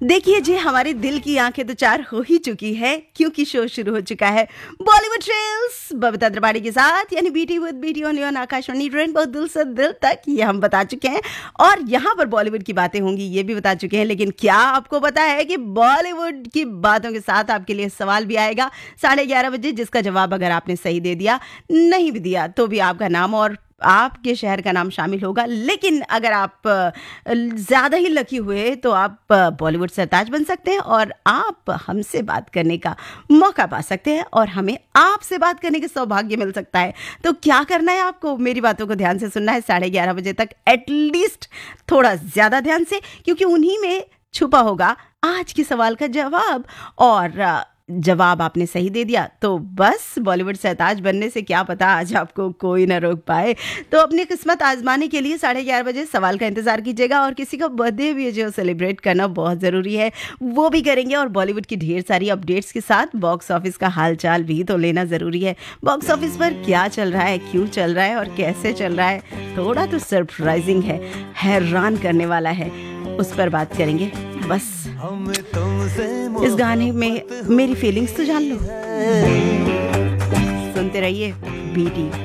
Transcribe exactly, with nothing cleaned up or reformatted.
देखिए जी, हमारे दिल की आंखें तो चार हो ही चुकी है क्योंकि शो शुरू हो चुका है बॉलीवुड ट्रेल्स बबीता त्रिपाठी के साथ, यानी BT with BT on your Akashvani train, बहुत दिल से दिल तक, ये हम बता चुके हैं। और यहाँ पर बॉलीवुड की बातें होंगी ये भी बता चुके हैं। लेकिन क्या आपको पता है कि बॉलीवुड की बातों के साथ आपके लिए सवाल भी आएगा साढ़े ग्यारह बजे, जिसका जवाब अगर आपने सही दे दिया, नहीं भी दिया तो भी आपका नाम और आपके शहर का नाम शामिल होगा। लेकिन अगर आप ज़्यादा ही लकी हुए तो आप बॉलीवुड सरताज बन सकते हैं और आप हमसे बात करने का मौका पा सकते हैं और हमें आपसे बात करने का सौभाग्य मिल सकता है। तो क्या करना है आपको? मेरी बातों को ध्यान से सुनना है साढ़े ग्यारह बजे तक, एटलीस्ट थोड़ा ज़्यादा ध्यान से, क्योंकि उन्हीं में छुपा होगा आज के सवाल का जवाब। और जवाब आपने सही दे दिया तो बस बॉलीवुड सरताज बनने से क्या पता आज आपको कोई ना रोक पाए। तो अपनी किस्मत आजमाने के लिए साढ़े ग्यारह बजे सवाल का इंतजार कीजिएगा। और किसी का बर्थडे भी है जो सेलिब्रेट करना बहुत ज़रूरी है, वो भी करेंगे। और बॉलीवुड की ढेर सारी अपडेट्स के साथ बॉक्स ऑफिस का हालचाल भी तो लेना ज़रूरी है। बॉक्स ऑफिस पर क्या चल रहा है, क्यों चल रहा है और कैसे चल रहा है, थोड़ा तो सरप्राइजिंग है, हैरान करने वाला है, उस पर बात करेंगे। बस इस गाने में मेरी फीलिंग्स तो जान लो। सुनते रहिए बीटी।